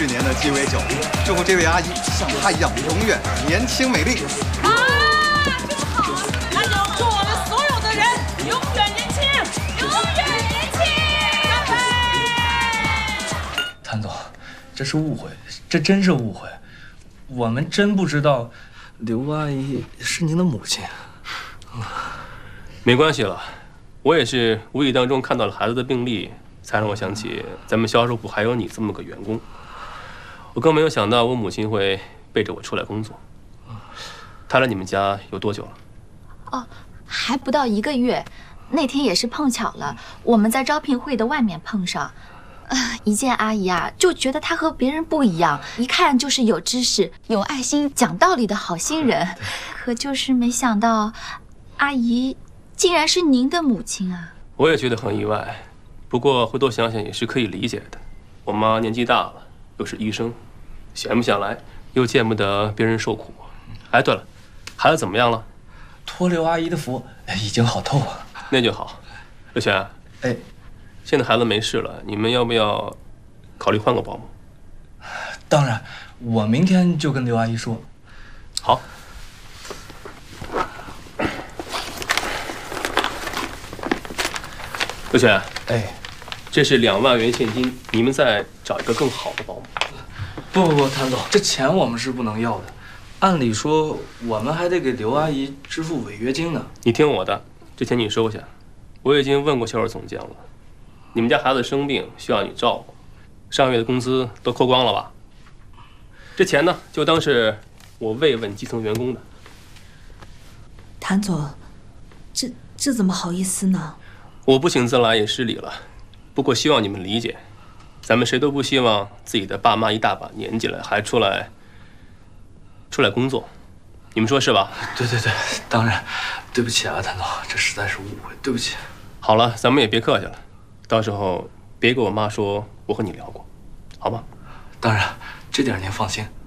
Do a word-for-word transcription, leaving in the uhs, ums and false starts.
去年的鸡尾酒，祝福这位阿姨像她一样永远年轻美丽。 啊，真好！还有，祝我们所有的人永远年轻，永远年轻！干杯！ 谭总，这是误会，这真是误会，我们真不知道刘阿姨是您的母亲。 没关系了，我也是无意当中看到了孩子的病历，才让我想起咱们销售部还有你这么个员工。我更没有想到我母亲会背着我出来工作。她来你们家有多久了？ 哦，还不到一个月。那天也是碰巧了，我们在招聘会的外面碰上。呃，一见阿姨啊，就觉得她和别人不一样，一看就是有知识、有爱心、讲道理的好心人。可就是没想到，阿姨竟然是您的母亲啊！ 我也觉得很意外，不过回头想想也是可以理解的。我妈年纪大了，又是医生，闲不下来，又见不得别人受苦。哎，对了，孩子怎么样了？ 托刘阿姨的福，已经好透了。 那就好。刘璇， 哎， 现在孩子没事了，你们要不要考虑换个保姆？ 当然，我明天就跟刘阿姨说。 好。刘璇， 哎， 这是两万元现金，你们再找一个更好的保姆。 不不不，谭总，这钱我们是不能要的。按理说，我们还得给刘阿姨支付违约金呢。 你听我的，这钱你收下。我已经问过销售总监了，你们家孩子生病需要你照顾，上个月的工资都扣光了吧？这钱呢，就当是我慰问基层员工的。 谭总，这这怎么好意思呢？ 我不请自来也失礼了，不过希望你们理解，咱们谁都不希望自己的爸妈一大把年纪了还出来出来工作，你们说是吧？ 对对对，当然，对不起啊，谭总，这实在是误会，对不起。 好了，咱们也别客气了，到时候别给我妈说我和你聊过，好吗？ 当然，这点您放心。